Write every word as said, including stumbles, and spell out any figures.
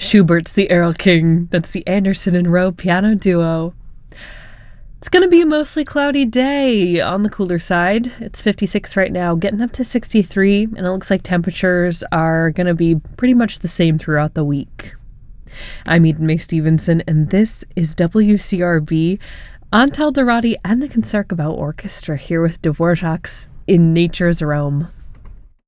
Schubert's the Errol King. That's the Anderson and Rowe piano duo. It's going to be a mostly cloudy day on the cooler side. It's fifty-six right now, getting up to sixty-three, and it looks like temperatures are going to be pretty much the same throughout the week. I'm Eden May Stevenson, and this is W C R B. Antal Dorati and the Concertgebouw Orchestra here with Dvorak's In Nature's Realm.